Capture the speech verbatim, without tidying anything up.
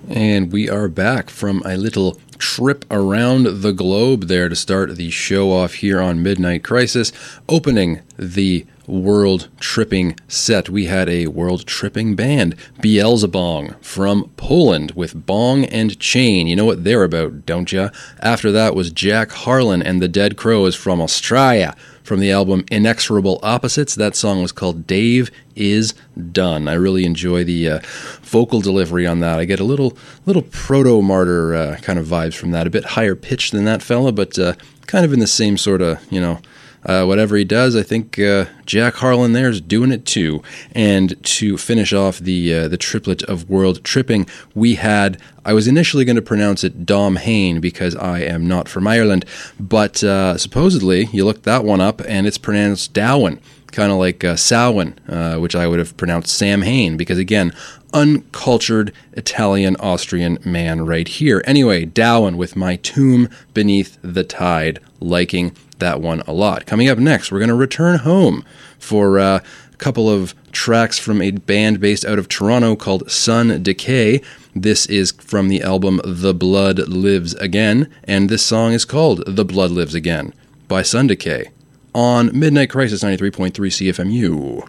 And we are back from a little trip around the globe there to start the show off here on Midnight Crisis. Opening the world tripping set, we had a world tripping band, Beelzebong from Poland with Bong and Chain. You know what they're about, don't ya? After that was Jack Harlan and the Dead Crows from Australia. From the album Inexorable Opposites, that song was called Dave Is Done. I really enjoy the uh, vocal delivery on that. I get a little little proto-martyr uh, kind of vibes from that. A bit higher pitched than that fella, but uh, kind of in the same sort of, you know, Uh, whatever he does, I think uh, Jack Harlan there is doing it too. And to finish off the uh, the triplet of world tripping, we had, I was initially going to pronounce it Dom Hain because I am not from Ireland, but uh, supposedly you looked that one up and it's pronounced Dowen, kind of like uh, Samhain, uh, which I would have pronounced Sam Hain because, again, uncultured Italian-Austrian man right here. Anyway, Dowen with My Tomb Beneath the Tide, liking that one a lot. Coming up next, we're going to return home for uh, a couple of tracks from a band based out of Toronto called Sun Decay. This is from the album The Blood Lives Again, and this song is called The Blood Lives Again by Sun Decay on Midnight Crisis ninety-three point three C F M U.